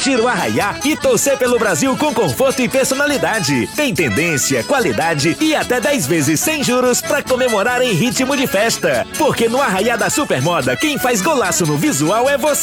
curtir o Arraiá e torcer pelo Brasil com conforto e personalidade. Tem tendência, qualidade e até 10 vezes sem juros para comemorar em ritmo de festa. Porque no Arraiá da Supermoda, quem faz golaço no visual é você.